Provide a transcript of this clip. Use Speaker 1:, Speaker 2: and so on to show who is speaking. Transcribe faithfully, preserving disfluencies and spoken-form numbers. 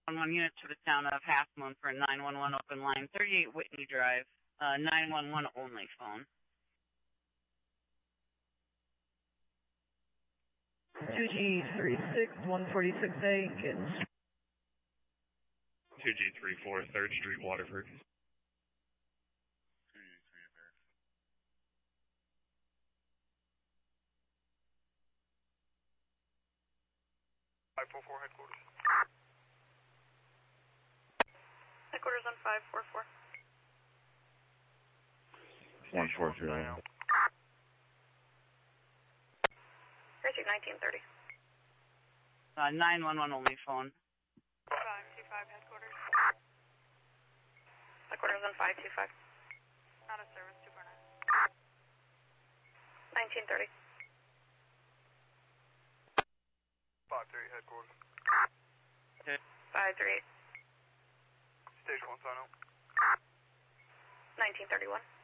Speaker 1: one unit to the town of Half Moon for nine one one open line, thirty-eight Whitney Drive, uh, nine one one only phone.
Speaker 2: two G three six, one forty-six A, Gittens.
Speaker 3: two G three four, third Street, Waterford.
Speaker 4: five four four headquarters.
Speaker 5: Headquarters on five four four.
Speaker 3: one four three.
Speaker 5: Racing nineteen thirty.
Speaker 1: Uh, nine one one only phone.
Speaker 5: five two five headquarters. Headquarters on five two five. Not a service, two four nine. nineteen thirty.
Speaker 4: five three headquarters.
Speaker 5: five three eight.
Speaker 4: Stage one sign out.
Speaker 5: nineteen thirty-one.